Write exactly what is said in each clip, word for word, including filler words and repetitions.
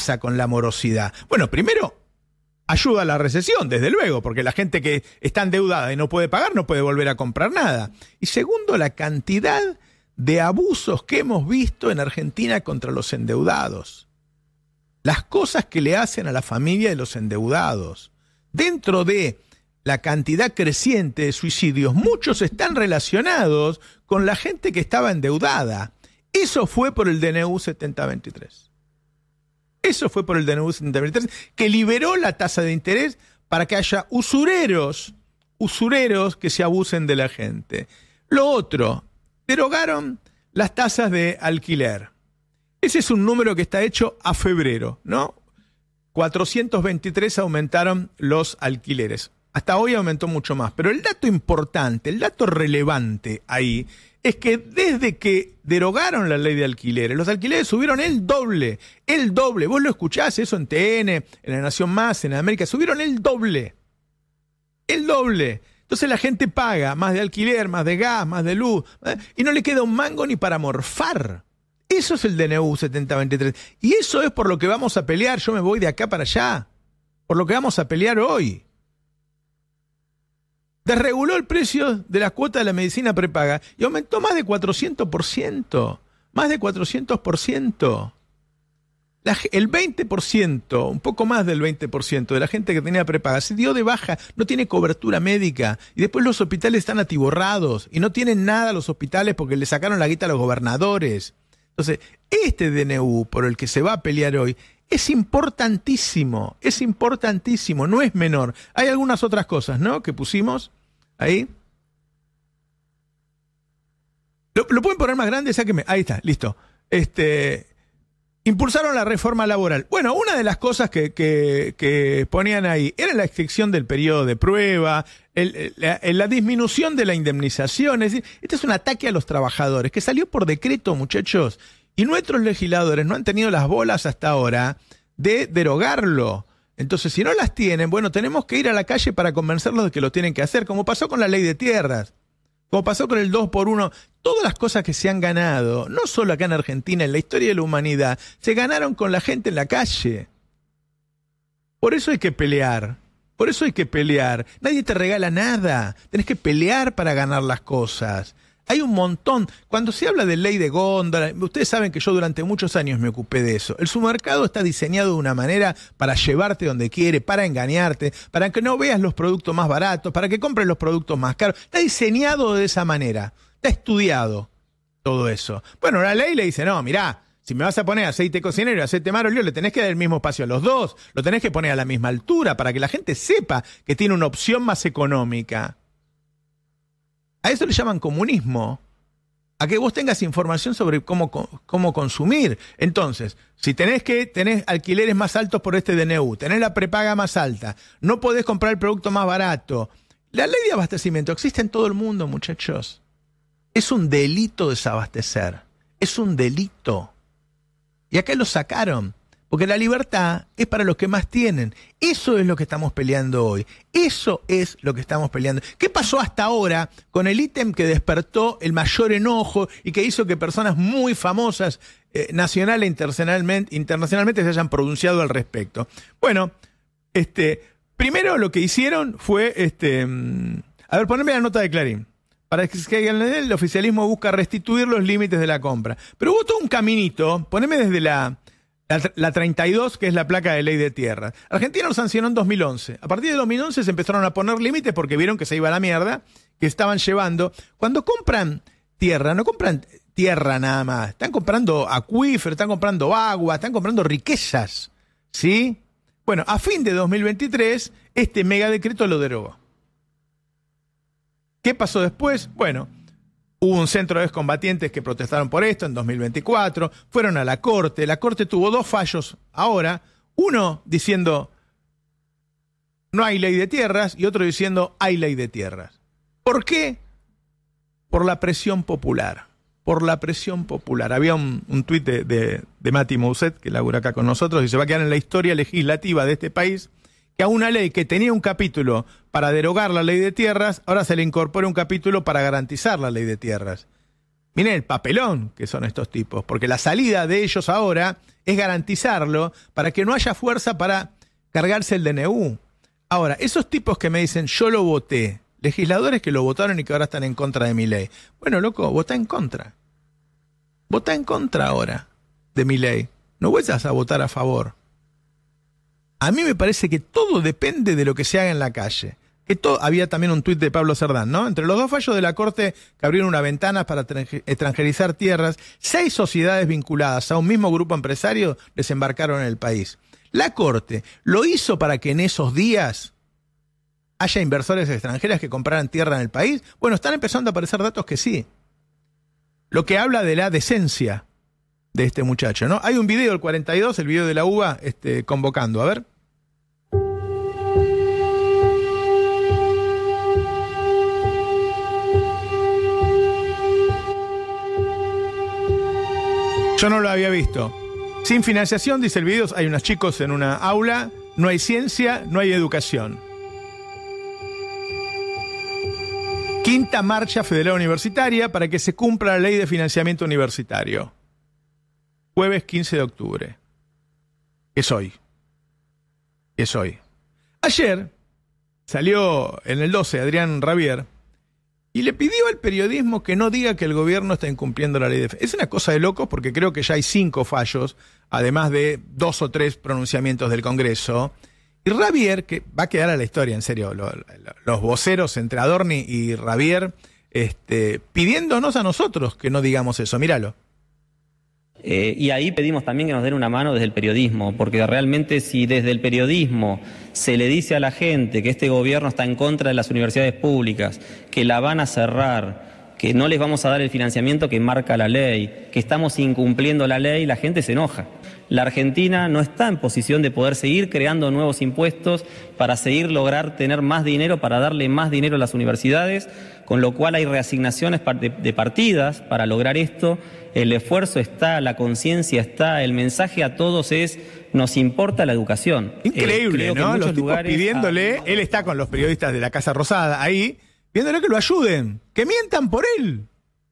pasa con la morosidad? Bueno, primero, ayuda a la recesión, desde luego, porque la gente que está endeudada y no puede pagar no puede volver a comprar nada. Y segundo, la cantidad de abusos que hemos visto en Argentina contra los endeudados. Las cosas que le hacen a la familia de los endeudados. Dentro de la cantidad creciente de suicidios, muchos están relacionados con la gente que estaba endeudada. Eso fue por el D N U setenta veintitrés. Eso fue por el D N U setenta veintitrés, que liberó la tasa de interés para que haya usureros, usureros que se abusen de la gente. Lo otro, derogaron las tasas de alquiler. Ese es un número que está hecho a febrero, ¿no? cuatrocientos veintitrés aumentaron los alquileres. Hasta hoy aumentó mucho más. Pero el dato importante, el dato relevante ahí, es que desde que derogaron la ley de alquileres, los alquileres subieron el doble, el doble. Vos lo escuchás eso en T N, en La Nación Más, en América, subieron el doble. El doble. Entonces la gente paga más de alquiler, más de gas, más de luz, ¿eh? Y no le queda un mango ni para morfar. Eso es el D N U setenta veintitrés. Y eso es por lo que vamos a pelear. Yo me voy de acá para allá. Por lo que vamos a pelear hoy. Desreguló el precio de la cuota de la medicina prepaga y aumentó más de cuatrocientos por ciento. Más de cuatrocientos por ciento. La, el veinte por ciento, un poco más del veinte por ciento de la gente que tenía prepaga se dio de baja, no tiene cobertura médica. Y después los hospitales están atiborrados y no tienen nada los hospitales porque le sacaron la guita a los gobernadores. Entonces, este D N U por el que se va a pelear hoy es importantísimo, es importantísimo, no es menor. Hay algunas otras cosas, ¿no?, que pusimos ahí. ¿Lo, lo pueden poner más grande? Sáqueme. Ahí está, listo. Este, impulsaron la reforma laboral. Bueno, una de las cosas que, que, que ponían ahí era la extinción del periodo de prueba, el, la, la disminución de la indemnización. Es decir, este es un ataque a los trabajadores que salió por decreto, muchachos. Y nuestros legisladores no han tenido las bolas hasta ahora de derogarlo. Entonces, si no las tienen, bueno, tenemos que ir a la calle para convencerlos de que lo tienen que hacer, como pasó con la ley de tierras, como pasó con el dos por uno. Todas las cosas que se han ganado, no solo acá en Argentina, en la historia de la humanidad, se ganaron con la gente en la calle. Por eso hay que pelear, por eso hay que pelear. Nadie te regala nada, tenés que pelear para ganar las cosas. Hay un montón. Cuando se habla de ley de góndola, ustedes saben que yo durante muchos años me ocupé de eso. El submercado está diseñado de una manera para llevarte donde quiere, para engañarte, para que no veas los productos más baratos, para que compres los productos más caros. Está diseñado de esa manera. Está estudiado todo eso. Bueno, la ley le dice, no, mirá, si me vas a poner aceite cocinero y aceite marolio, le tenés que dar el mismo espacio a los dos. Lo tenés que poner a la misma altura para que la gente sepa que tiene una opción más económica. A eso le llaman comunismo, a que vos tengas información sobre cómo, cómo consumir. Entonces, si tenés que tenés alquileres más altos por este D N U, tenés la prepaga más alta, no podés comprar el producto más barato. La ley de abastecimiento existe en todo el mundo, muchachos. Es un delito desabastecer, es un delito. Y acá lo sacaron, porque la libertad es para los que más tienen. Eso es lo que estamos peleando hoy. Eso es lo que estamos peleando. ¿Qué pasó hasta ahora con el ítem que despertó el mayor enojo y que hizo que personas muy famosas, eh, nacional e internacionalmente, internacionalmente se hayan pronunciado al respecto? Bueno, este, primero lo que hicieron fue, este, a ver, poneme la nota de Clarín. Para que el oficialismo busca restituir los límites de la compra. Pero hubo todo un caminito, poneme desde la... La, la treinta y dos, que es la placa de ley de tierra. Argentina lo sancionó en dos mil once. A partir de dos mil once se empezaron a poner límites porque vieron que se iba a la mierda, que estaban llevando. Cuando compran tierra, no compran tierra nada más. Están comprando acuíferos, están comprando agua, están comprando riquezas. ¿Sí? Bueno, a fin de dos mil veintitrés, este megadecreto lo derogó. ¿Qué pasó después? Bueno, hubo un centro de excombatientes que protestaron por esto en dos mil veinticuatro, fueron a la Corte, la Corte tuvo dos fallos ahora, uno diciendo no hay ley de tierras y otro diciendo hay ley de tierras. ¿Por qué? Por la presión popular, por la presión popular. Había un, un tuit de, de, de Mati Mousset, que labura acá con nosotros, y se va a quedar en la historia legislativa de este país, que a una ley que tenía un capítulo para derogar la ley de tierras, ahora se le incorpora un capítulo para garantizar la ley de tierras. Miren el papelón que son estos tipos, porque la salida de ellos ahora es garantizarlo para que no haya fuerza para cargarse el D N U. Ahora, esos tipos que me dicen, yo lo voté, legisladores que lo votaron y que ahora están en contra de mi ley. Bueno, loco, votá en contra. Votá en contra ahora de mi ley. No vayas a votar a favor. A mí me parece que todo depende de lo que se haga en la calle. Esto había también un tuit de Pablo Cerdán, ¿no? Entre los dos fallos de la Corte que abrieron una ventana para extranjerizar tierras, seis sociedades vinculadas a un mismo grupo empresario desembarcaron en el país. La Corte lo hizo para que en esos días haya inversores extranjeros que compraran tierra en el país. Bueno, están empezando a aparecer datos que sí. Lo que habla de la decencia de este muchacho, ¿no? Hay un video del cuarenta y dos, el video de la uva, este, convocando. A ver. Yo no lo había visto. Sin financiación, dice el video, hay unos chicos en una aula, no hay ciencia, no hay educación. Quinta marcha federal universitaria para que se cumpla la ley de financiamiento universitario. Jueves quince de octubre. Es hoy. Es hoy. Ayer salió en el doce Adrián Rabier y le pidió al periodismo que no diga que el gobierno está incumpliendo la ley de... Es una cosa de locos porque creo que ya hay cinco fallos, además de dos o tres pronunciamientos del Congreso. Y Rabier, que va a quedar a la historia, en serio, lo, lo, los voceros entre Adorni y Rabier, este, pidiéndonos a nosotros que no digamos eso. Míralo. Eh, y ahí pedimos también que nos den una mano desde el periodismo, porque realmente si desde el periodismo se le dice a la gente que este gobierno está en contra de las universidades públicas, que la van a cerrar, que no les vamos a dar el financiamiento que marca la ley, que estamos incumpliendo la ley, la gente se enoja. La Argentina no está en posición de poder seguir creando nuevos impuestos para seguir lograr tener más dinero, para darle más dinero a las universidades, con lo cual hay reasignaciones de partidas para lograr esto. El esfuerzo está, la conciencia está, el mensaje a todos es, nos importa la educación. Increíble, eh, ¿no? Los tipos lugares, pidiéndole, a... él está con los periodistas de la Casa Rosada ahí, pidiéndole que lo ayuden, que mientan por él.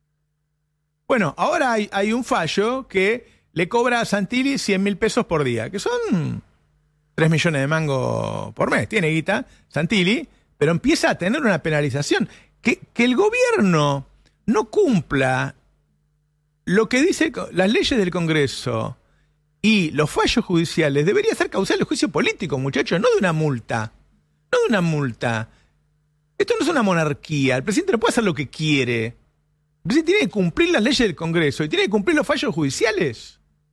Bueno, ahora hay, hay un fallo que le cobra a Santilli cien mil pesos por día, que son tres millones de mangos por mes. Tiene guita Santilli, pero empieza a tener una penalización. Que, que el gobierno no cumpla lo que dice las leyes del Congreso y los fallos judiciales debería ser causal de juicio político, muchachos, no de una multa. No de una multa. Esto no es una monarquía. El presidente no puede hacer lo que quiere. El presidente tiene que cumplir las leyes del Congreso y tiene que cumplir los fallos judiciales.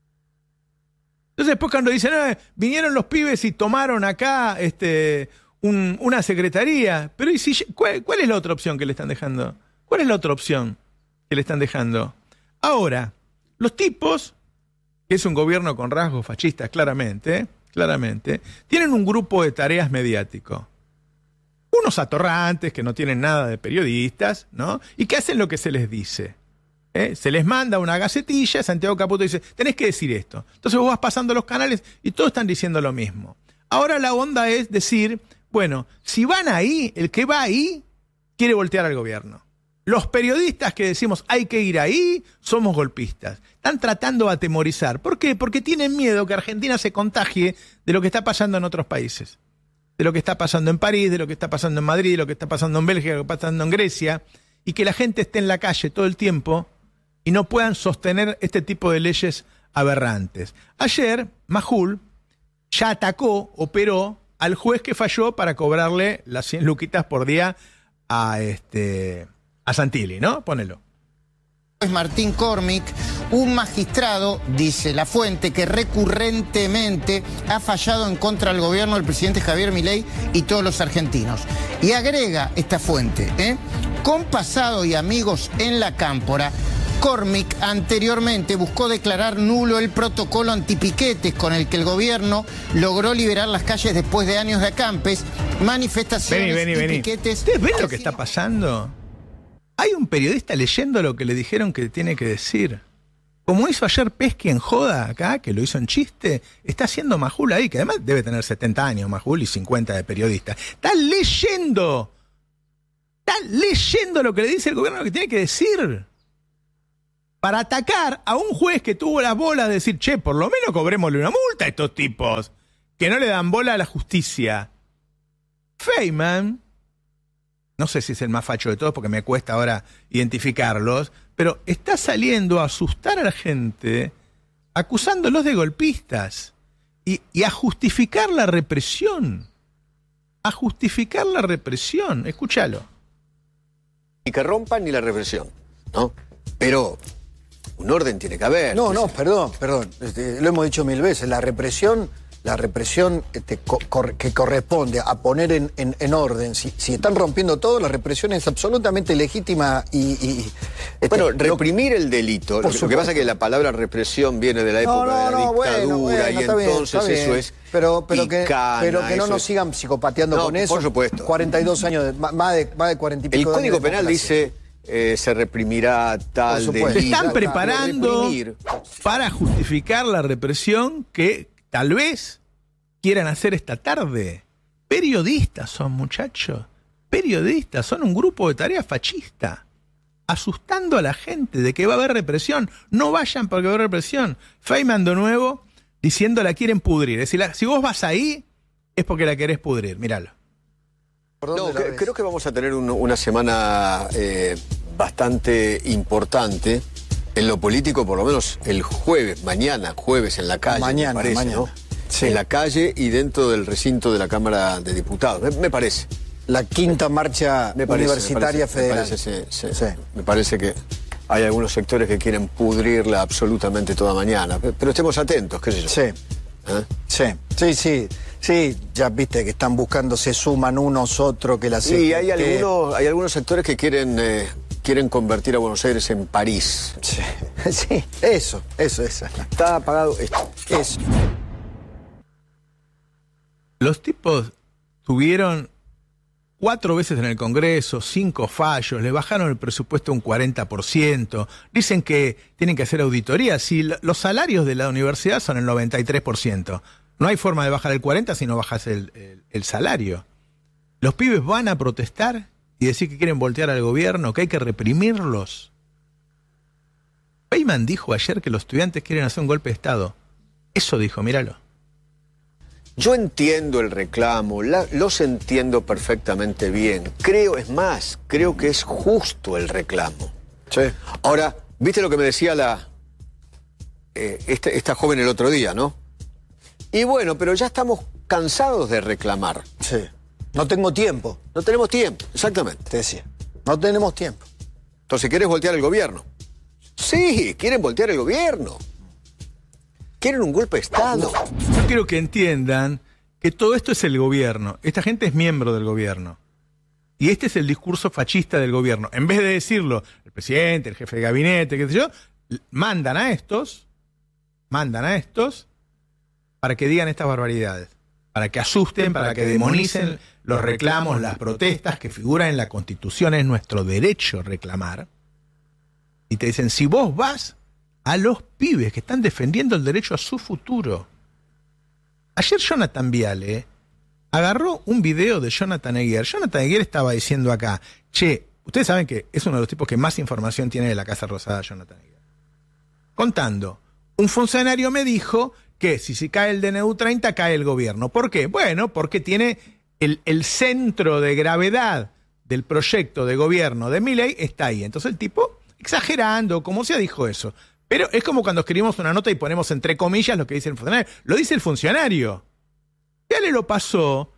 Entonces después cuando dicen, ah, vinieron los pibes y tomaron acá este, un, una secretaría, pero ¿y si, cuál, ¿cuál es la otra opción que le están dejando? ¿Cuál es la otra opción que le están dejando? Ahora, los tipos, que es un gobierno con rasgos fascistas claramente, claramente, tienen un grupo de tareas mediático. Unos atorrantes que no tienen nada de periodistas, ¿no? Y que hacen lo que se les dice. ¿Eh? Se les manda una gacetilla, Santiago Caputo dice, tenés que decir esto. Entonces vos vas pasando los canales y todos están diciendo lo mismo. Ahora la onda es decir, bueno, si van ahí, el que va ahí quiere voltear al gobierno. Los periodistas que decimos hay que ir ahí, somos golpistas. Están tratando de atemorizar. ¿Por qué? Porque tienen miedo que Argentina se contagie de lo que está pasando en otros países. De lo que está pasando en París, de lo que está pasando en Madrid, de lo que está pasando en Bélgica, de lo que está pasando en Grecia. Y que la gente esté en la calle todo el tiempo y no puedan sostener este tipo de leyes aberrantes. Ayer, Majul ya atacó, operó al juez que falló para cobrarle las cien luquitas por día a, este, a Santilli, ¿no? Ponelo. Es Martín Cormick, un magistrado, dice la fuente, que recurrentemente ha fallado en contra del gobierno del presidente Javier Milei y todos los argentinos. Y agrega esta fuente, ¿eh? Con pasado y amigos en la cámpora, Cormick anteriormente buscó declarar nulo el protocolo antipiquetes con el que el gobierno logró liberar las calles después de años de acampes, manifestaciones vení, vení, y vení. piquetes. ¿Ustedes ven lo que está pasando? Hay un periodista leyendo lo que le dijeron que tiene que decir. Como hizo ayer Pesqui en Joda acá, que lo hizo en chiste, está haciendo Majul ahí, que además debe tener setenta años Majul y cincuenta de periodista. Está leyendo. Está leyendo lo que le dice el gobierno que tiene que decir. para atacar a un juez que tuvo las bolas de decir, che, por lo menos cobrémosle una multa a estos tipos que no le dan bola a la justicia. Feynman, no sé si es el más facho de todos porque me cuesta ahora identificarlos, pero está saliendo a asustar a la gente acusándolos de golpistas y, y a justificar la represión. A justificar la represión. Escúchalo. Y que rompan ni la represión, ¿no? Pero un orden tiene que haber. No, no, perdón, perdón. Este, lo hemos dicho mil veces. La represión, la represión este, co cor que corresponde a poner en, en, en orden. Si, si están rompiendo todo, la represión es absolutamente legítima y... y este, bueno, reprimir el delito. Lo, lo que pasa es que la palabra represión viene de la época no, no, de la no, dictadura bueno, bueno, y está bien, entonces está bien. eso es Pero, pero, que, picana, pero que no eso nos es... sigan psicopateando no, con eso. Por supuesto. cuarenta y dos años, de, más, de, más de cuarenta y pico El de Código años de Penal democracia. dice... Eh, se reprimirá tal delito. Se están preparando reprimir. para justificar la represión que tal vez quieran hacer esta tarde. Periodistas son, muchachos. Periodistas son un grupo de tarea fascista. Asustando a la gente de que va a haber represión. No vayan porque va a haber represión. Feynman de nuevo diciendo la quieren pudrir. Es decir, la, si vos vas ahí es porque la querés pudrir. Míralo. No, que, creo que vamos a tener un, una semana eh, bastante importante en lo político, por lo menos el jueves, mañana, jueves en la calle, mañana, me parece, mañana. ¿no? Sí. En la calle y dentro del recinto de la Cámara de Diputados, me, me parece. La quinta marcha me parece, universitaria me parece, federal. Me parece, sí, sí. Sí. Me parece que hay algunos sectores que quieren pudrirla absolutamente toda mañana, pero, pero estemos atentos, qué sé yo. Sí. ¿Eh? Sí, sí, sí. Sí, ya viste que están buscando, se suman unos, otros que la Sí, hay que... algunos, hay algunos sectores que quieren, eh, quieren convertir a Buenos Aires en París. Sí, sí, eso, eso, eso. Está apagado esto. Eso. Los tipos tuvieron cuatro veces en el Congreso, cinco fallos, le bajaron el presupuesto un cuarenta por ciento, dicen que tienen que hacer auditoría, si los salarios de la universidad son el noventa y tres por ciento. No hay forma de bajar el cuarenta si no bajas el, el, el salario. Los pibes van a protestar y decir que quieren voltear al gobierno, que hay que reprimirlos. Feynman dijo ayer que los estudiantes quieren hacer un golpe de Estado. Eso dijo, míralo. Yo entiendo el reclamo, la, los entiendo perfectamente bien. Creo, es más, creo que es justo el reclamo. Sí. Ahora, ¿viste lo que me decía la eh, esta, esta joven el otro día, no? Y bueno, pero ya estamos cansados de reclamar. Sí. No tengo tiempo. No tenemos tiempo, exactamente. Te decía. No tenemos tiempo. Entonces, ¿quieres voltear el gobierno? Sí, quieren voltear el gobierno. Quieren un golpe de Estado. Yo quiero que entiendan que todo esto es el gobierno. Esta gente es miembro del gobierno. Y este es el discurso fascista del gobierno. En vez de decirlo el presidente, el jefe de gabinete, qué sé yo, mandan a estos, mandan a estos para que digan estas barbaridades, para que asusten, para que demonicen los reclamos, las protestas que figuran en la Constitución. Es nuestro derecho reclamar. Y te dicen, si vos vas a los pibes que están defendiendo el derecho a su futuro. Ayer Jonathan Viale agarró un video de Jonathan Eguer. Jonathan Eguer estaba diciendo acá, che, ustedes saben que es uno de los tipos que más información tiene de la Casa Rosada, Jonathan Eguer. Contando, un funcionario me dijo que si se cae el D N U treinta, cae el gobierno. ¿Por qué? Bueno, porque tiene el, el centro de gravedad del proyecto de gobierno de Milei está ahí. Entonces el tipo, exagerando, como sea, dijo eso. Pero es como cuando escribimos una nota y ponemos entre comillas lo que dice el funcionario. Lo dice el funcionario. Ya le lo pasó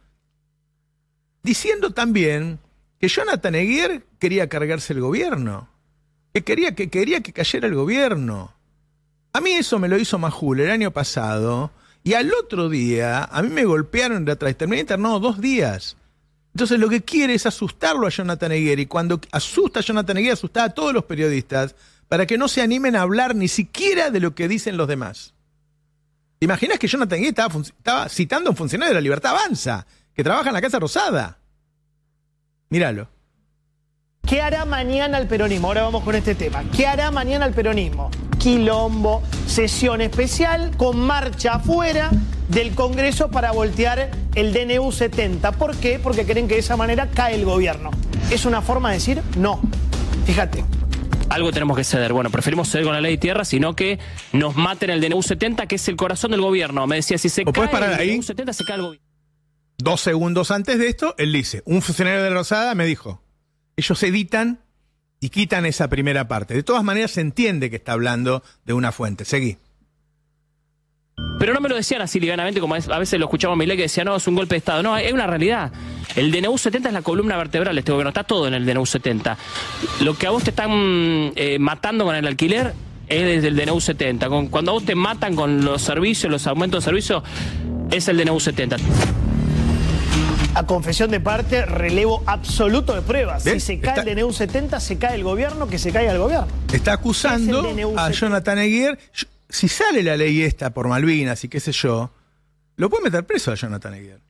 diciendo también que Jonathan Eguer quería cargarse el gobierno. Que quería que, quería que cayera el gobierno. A mí eso me lo hizo Majul el año pasado. Y al otro día, a mí me golpearon de atrás. Terminé internado dos días. Entonces lo que quiere es asustarlo a Jonathan Eguer. Y cuando asusta a Jonathan Eguer, asusta a todos los periodistas para que no se animen a hablar ni siquiera de lo que dicen los demás. ¿Te imaginas que Jonathan Eguer estaba, estaba citando a un funcionario de la Libertad Avanza, que trabaja en la Casa Rosada? Míralo. ¿Qué hará mañana el peronismo? Ahora vamos con este tema. ¿Qué hará mañana el peronismo? Quilombo, sesión especial con marcha afuera del Congreso para voltear el D N U setenta. ¿Por qué? Porque creen que de esa manera cae el gobierno. ¿Es una forma de decir? No. Fíjate. Algo tenemos que ceder. Bueno, preferimos ceder con la ley de tierra, sino que nos maten el D N U setenta, que es el corazón del gobierno. Me decía, si se ¿O puedes cae parar el ahí? D N U setenta, se cae el gobierno. Dos segundos antes de esto, él dice, un funcionario de Rosada me dijo, ellos editan y quitan esa primera parte. De todas maneras se entiende que está hablando de una fuente. Seguí. Pero no me lo decían así livianamente, como a veces lo escuchamos a Milei que decía, no, es un golpe de Estado. No, es una realidad. El D N U setenta es la columna vertebral de este gobierno, está todo en el D N U setenta. Lo que a vos te están eh, matando con el alquiler es desde el D N U setenta. Con, cuando a vos te matan con los servicios, los aumentos de servicios, es el D N U setenta. A confesión de parte, relevo absoluto de pruebas. Si ¿Ves? se cae Está- el D N U setenta, se cae el gobierno, que se caiga el gobierno. Está acusando Es el D N U a setenta. Jonathan Eguier. Yo- Si sale la ley esta por Malvinas y qué sé yo, lo puede meter preso a Jonathan Eguier.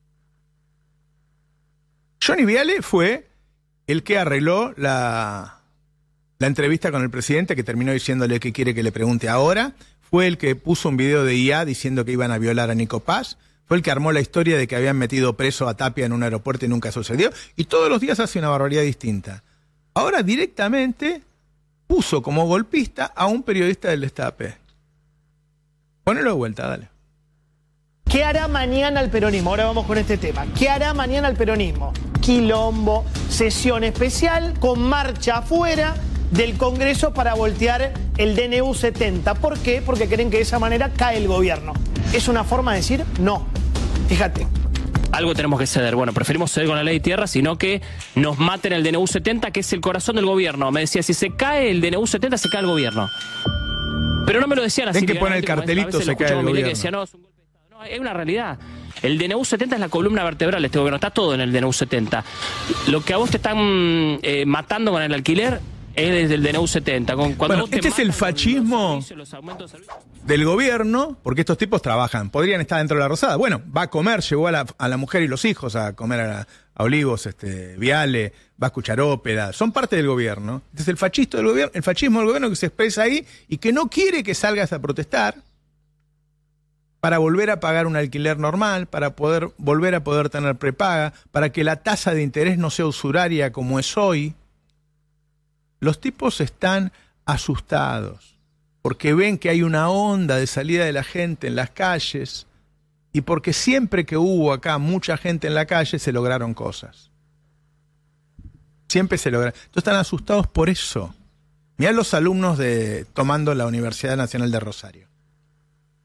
Johnny Viale fue el que arregló la, la entrevista con el presidente, que terminó diciéndole que quiere que le pregunte ahora. Fue el que puso un video de I A diciendo que iban a violar a Nico Paz. Fue el que armó la historia de que habían metido preso a Tapia en un aeropuerto y nunca sucedió. Y todos los días hace una barbaridad distinta. Ahora directamente puso como golpista a un periodista del Destape. Ponelo de vuelta, dale. ¿Qué hará mañana el peronismo? Ahora vamos con este tema. ¿Qué hará mañana el peronismo? Quilombo, sesión especial con marcha afuera del Congreso para voltear el D N U setenta. ¿Por qué? Porque creen que de esa manera cae el gobierno. ¿Es una forma de decir? No. Fíjate. Algo tenemos que ceder. Bueno, preferimos ceder con la ley de tierra, sino que nos maten el D N U setenta, que es el corazón del gobierno. Me decía, si se cae el D N U setenta, se cae el gobierno. Pero no me lo decían así. Ven que pone el livianamente, como a cartelito, veces se lo cae el escuchamos a Milei que gobierno. decía, no, es un golpe de Estado. No, es una realidad. El D N U setenta es la columna vertebral de este gobierno, está todo en el D N U setenta. Lo que a vos te están eh, matando con el alquiler es desde el D N U setenta. Con, cuando Bueno, vos te este es el matan con los fascismo servicios, los aumentos de servicios. del gobierno, porque estos tipos trabajan, podrían estar dentro de la Rosada. Bueno, va a comer, llevó a la, a la mujer y los hijos a comer a, la- a Olivos, este, Viale, va a escuchar ópera, son parte del gobierno. Este es el fascismo del gobierno, el fascismo del gobierno que se expresa ahí y que no quiere que salgas a protestar para volver a pagar un alquiler normal, para poder volver a poder tener prepaga, para que la tasa de interés no sea usuraria como es hoy. Los tipos están asustados porque ven que hay una onda de salida de la gente en las calles y porque siempre que hubo acá mucha gente en la calle se lograron cosas. Siempre se lograron. Entonces están asustados por eso. Mirá los alumnos de tomando la Universidad Nacional de Rosario.